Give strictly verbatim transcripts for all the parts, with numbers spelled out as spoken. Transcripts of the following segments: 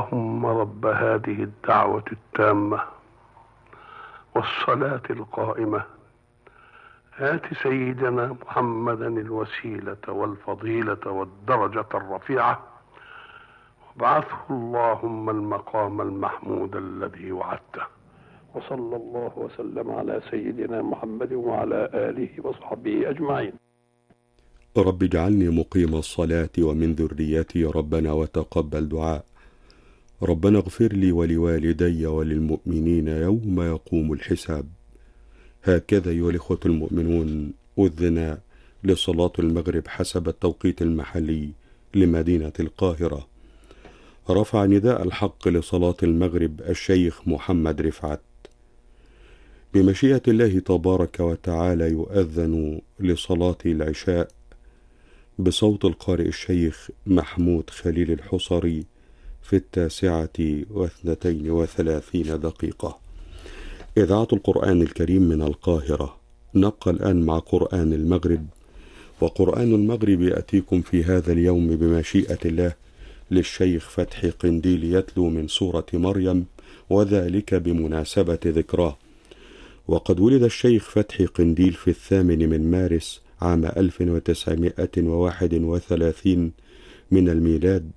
اللهم رب هذه الدعوة التامة والصلاة القائمة آت سيدنا محمدا الوسيلة والفضيلة والدرجة الرفيعة وابعثه اللهم المقام المحمود الذي وعدته. وصلى الله وسلم على سيدنا محمد وعلى آله وصحبه أجمعين. رب اجعلني مقيم الصلاة ومن ذريتي ربنا وتقبل دعاء. ربنا اغفر لي ولوالدي وللمؤمنين يوم يقوم الحساب. هكذا أيها الإخوة المؤمنون أذن لصلاة المغرب حسب التوقيت المحلي لمدينة القاهرة. رفع نداء الحق لصلاة المغرب الشيخ محمد رفعت. بمشيئة الله تبارك وتعالى يؤذن لصلاة العشاء بصوت القارئ الشيخ محمود خليل الحصري في التاسعة واثنتين وثلاثين دقيقة. إذاعة القرآن الكريم من القاهرة. نبقى الآن مع قرآن المغرب، وقرآن المغرب يأتيكم في هذا اليوم بمشيئة الله للشيخ فتحي قنديل يتلو من سورة مريم، وذلك بمناسبة ذكراه. وقد ولد الشيخ فتحي قنديل في الثامن من مارس عام ألف وتسعمائة وواحد وثلاثين من الميلاد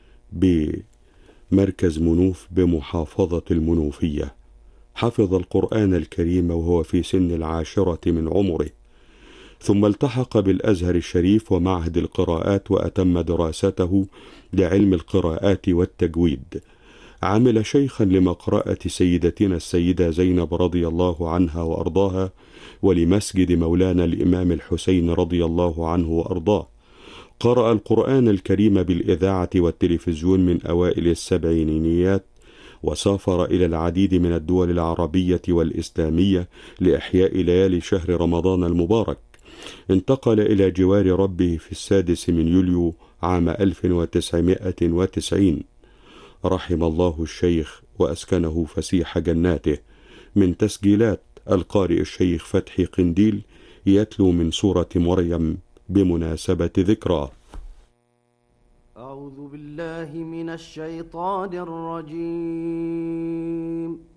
بمركز منوف بمحافظة المنوفية. حفظ القرآن الكريم وهو في سن العاشرة من عمره، ثم التحق بالأزهر الشريف ومعهد القراءات وأتم دراسته لعلم القراءات والتجويد. عمل شيخا لمقرأة سيدتنا السيدة زينب رضي الله عنها وأرضاها، ولمسجد مولانا الإمام الحسين رضي الله عنه وأرضاه. قرأ القرآن الكريم بالإذاعة والتلفزيون من أوائل السبعينيات، وسافر إلى العديد من الدول العربية والإسلامية لإحياء ليالي شهر رمضان المبارك. انتقل إلى جوار ربه في السادس من يوليو عام ألف وتسعمائة وتسعين. رحم الله الشيخ وأسكنه فسيح جناته. من تسجيلات القارئ الشيخ فتحي قنديل يتلو من سورة مريم بمناسبة ذكراه. أعوذ بالله من الشيطان الرجيم.